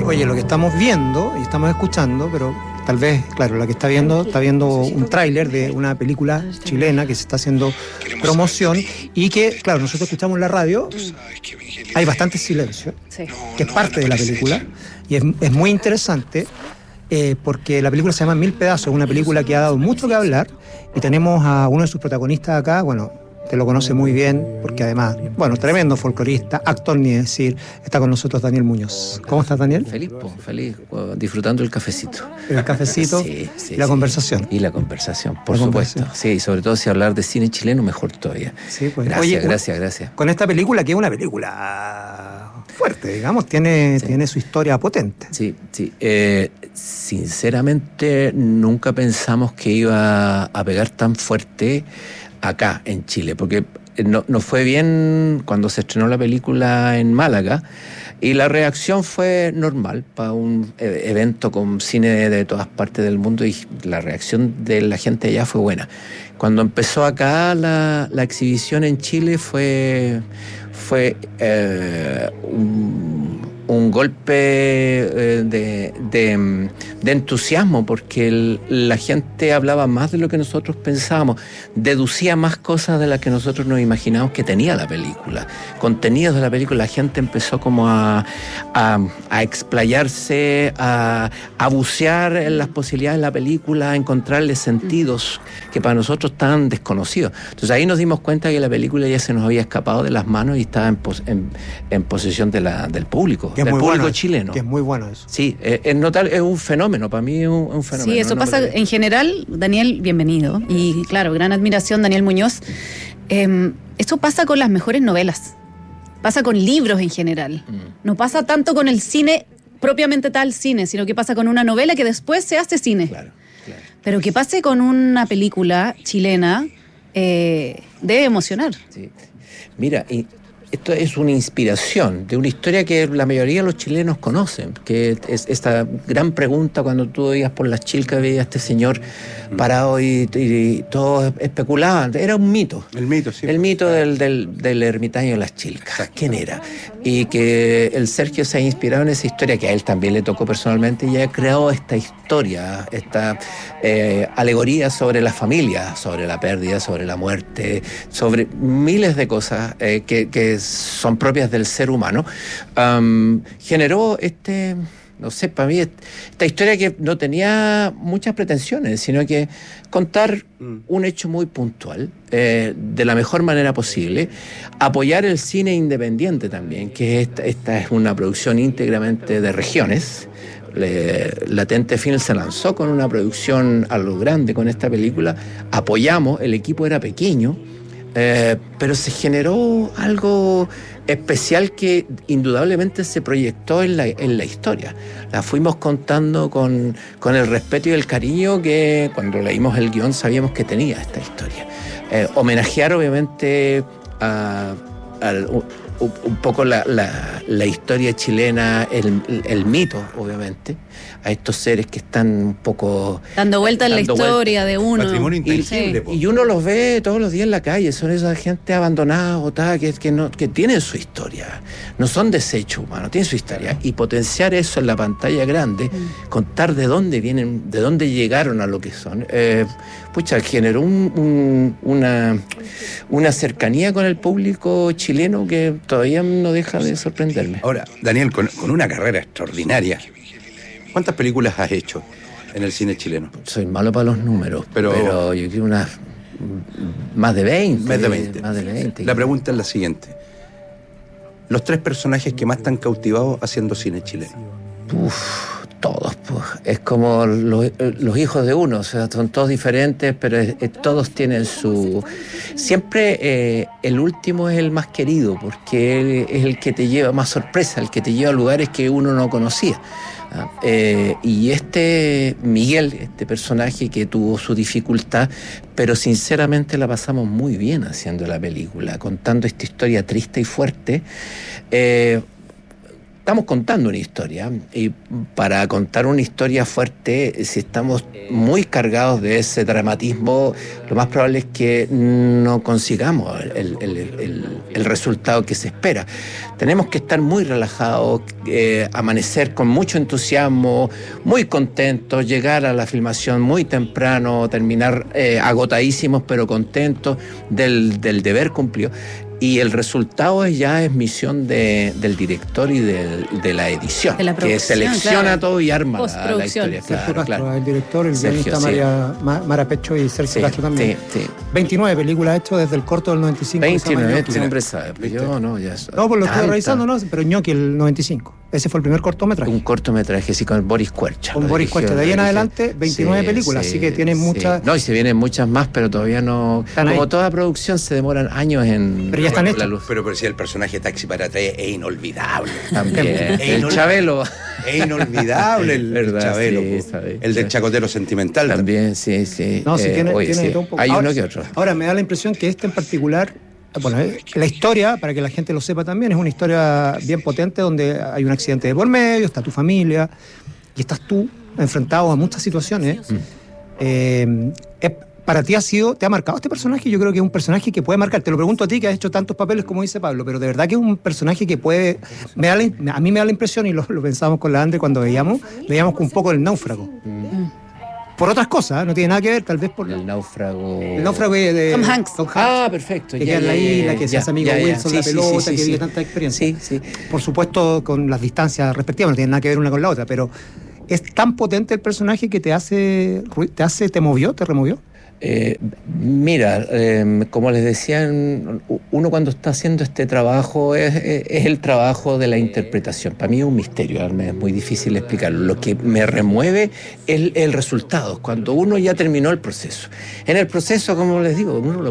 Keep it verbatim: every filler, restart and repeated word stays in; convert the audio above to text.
Oye, lo que estamos viendo y estamos escuchando, pero tal vez, claro, la que está viendo, está viendo un tráiler de una película chilena que se está haciendo promoción y que, claro, nosotros escuchamos en la radio, hay bastante silencio, sí, que es parte de la película y es, es muy interesante eh, porque la película se llama Mil Pedazos, una película que ha dado mucho que hablar y tenemos a uno de sus protagonistas acá, bueno, te lo conoce muy bien, porque además, bueno, tremendo folclorista, actor ni decir, está con nosotros Daniel Muñoz. ¿Cómo estás, Daniel? Feliz, po, feliz, disfrutando el cafecito. El cafecito sí, sí, y la sí. conversación. Y la conversación, por la supuesto. Conversación. Sí, sobre todo si hablar de cine chileno, mejor todavía. Sí, pues. Gracias, Oye, gracias, gracias. Con esta película, que es una película fuerte, digamos, tiene, sí. tiene su historia potente. Sí, sí. Eh, sinceramente, nunca pensamos que iba a pegar tan fuerte acá, en Chile, porque No, nos fue bien cuando se estrenó la película en Málaga y la reacción fue normal para un evento con cine de, de todas partes del mundo y la reacción de la gente allá fue buena. Cuando empezó acá la, la exhibición en Chile fue, fue eh, un, un golpe eh, de, de, de entusiasmo porque el, la gente hablaba más de lo que nosotros pensábamos, deducía más cosas de las que nosotros nos imaginábamos que tenía la película, contenidos de la película. La gente empezó como a, a, a explayarse, a, a bucear en las posibilidades de la película, a encontrarle sentidos que para nosotros estaban desconocidos. Entonces ahí nos dimos cuenta que la película ya se nos había escapado de las manos y estaba en, pos, en, en posesión de la, del público. Que es del muy público bueno, chileno. Que es muy bueno eso. Sí, es, es, notar, es un fenómeno, para mí es un, un fenómeno. Sí, eso no, pasa no en general. Daniel, bienvenido. Y claro, gran admiración, Daniel Muñoz. Eh, esto pasa con las mejores novelas, pasa con libros en general. Mm. No pasa tanto con el cine, propiamente tal cine, sino que pasa con una novela que después se hace cine. Claro, claro. Pero que pase con una película chilena eh, debe emocionar. Sí. Mira, y esto es una inspiración de una historia que la mayoría de los chilenos conocen, que es esta gran pregunta cuando tú ibas por las Chilcas, veías a este señor parado y, y, y todos especulaban. Era un mito. El mito, sí. El mito del, del, del ermitaño de las Chilcas. ¿Quién era? Y que el Sergio se ha inspirado en esa historia, que a él también le tocó personalmente, y ha creado esta historia, esta eh, alegoría sobre la familia, sobre la pérdida, sobre la muerte, sobre miles de cosas eh, que, que son propias del ser humano. Um, generó este, no sé, para mí esta historia que no tenía muchas pretensiones, sino que contar mm. un hecho muy puntual eh, de la mejor manera posible, apoyar el cine independiente también, que esta, esta es una producción íntegramente de regiones. Le, Latente Film se lanzó con una producción a lo grande con esta película, apoyamos, el equipo era pequeño, Eh, pero se generó algo especial que indudablemente se proyectó en la, en la historia. La fuimos contando con, con el respeto y el cariño que cuando leímos el guión sabíamos que tenía esta historia. Eh, homenajear obviamente a, a un, un poco la, la, la historia chilena, el, el mito obviamente, a estos seres que están un poco dando vuelta en la historia vuelta. de uno. Patrimonio intangible. Y, y uno los ve todos los días en la calle, son esa gente abandonada, botada, que, que, no, que tienen su historia, no son desechos humanos, tienen su historia. Y potenciar eso en la pantalla grande, mm. contar de dónde vienen, de dónde llegaron a lo que son, eh, pucha, generó un, un, una, una cercanía con el público chileno que todavía no deja de sorprenderme. Ahora, Daniel, con, con una carrera extraordinaria, ¿cuántas películas has hecho en el cine chileno? Soy malo para los números, pero, pero yo creo unas más de veinte. Más de veinte. Más de veinte. La pregunta es la siguiente. Los tres personajes que más te han cautivado haciendo cine chileno. Uf, todos, pues. Es como los, los hijos de uno, o sea, son todos diferentes, pero es, es, todos tienen su... Siempre eh, el último es el más querido, porque es el que te lleva más sorpresa, el que te lleva a lugares que uno no conocía. Ah, eh, y este Miguel, este personaje que tuvo su dificultad, pero sinceramente la pasamos muy bien haciendo la película, contando esta historia triste y fuerte. Eh, estamos contando una historia, y para contar una historia fuerte, si estamos muy cargados de ese dramatismo, lo más probable es que no consigamos el, el, el, el resultado que se espera. Tenemos que estar muy relajados, eh, amanecer con mucho entusiasmo, muy contentos, llegar a la filmación muy temprano, terminar eh, agotadísimos pero contentos del, del deber cumplido. Y el resultado es ya es misión de, del director y del, de la edición, de la que selecciona claro. todo y arma la, la Postproducción. historia. Sergio Claro, Castro, claro. el director, el Sergio, guionista sí. María, Ma- Mara Pecho y Sergio Sí, Castro también. sí, sí. veintinueve películas hechas desde el corto del noventa y cinco. que se llama veintinueve, Gnocchi. este hombre sabe. Pues yo no, ya No, pues lo estoy tanta- revisando, ¿no? Pero Gnocchi, el noventa y cinco. Ese fue el primer cortometraje. Un cortometraje, sí, con Boris Cuercha. Con lo Boris dirigió, Cuercha. De ahí lo en dirigió. adelante, veintinueve películas, así que tiene sí. muchas- No, y se vienen muchas más, pero todavía no... Están Como ahí. toda producción, se demoran años en... Pero ya están la hechas. luz. Pero, pero si el personaje Taxi para tres es inolvidable. También. Es El inol- Chabelo. Es inolvidable el Verdad, Chabelo. sí, po. sabe. El del chacotero sentimental. También, sí, sí. No, sí, Eh, tiene, oye, tiene sí. de todo un poco. Hay ahora, uno que otro. Ahora, me da la impresión que este en particular, bueno, eh, la historia, para que la gente lo sepa también, es una historia bien potente donde hay un accidente de por medio, está tu familia y estás tú enfrentado a muchas situaciones. Mm. Eh, es- para ti ha sido, te ha marcado este personaje. Yo creo que es un personaje que puede marcar. Te lo pregunto a ti, que has hecho tantos papeles como dice Pablo, pero de verdad que es un personaje que puede. Me da la- a mí me da la impresión, y lo, lo pensábamos con la Andre cuando veíamos, veíamos con un poco el náufrago. Por otras cosas, ¿eh? No tiene nada que ver, tal vez por El náufrago. el náufrago de Tom Hanks. Ah, perfecto. que ya, queda en la ya, ya, isla, ya, que se ya, hace amigo ya, ya. Wilson, Sí, la sí, pelota, sí, sí, que sí. vive tanta experiencia. Sí, sí. Por supuesto, con las distancias respectivas, no tiene nada que ver una con la otra, pero es tan potente el personaje que te hace, ru- te hace, te movió, te removió. Eh, mira, eh, como les decía, uno cuando está haciendo este trabajo es, es- es el trabajo de la interpretación. Para mí es un misterio, me es muy difícil explicarlo. Lo que me remueve es el, el resultado, cuando uno ya terminó el proceso. En el proceso, como les digo, uno lo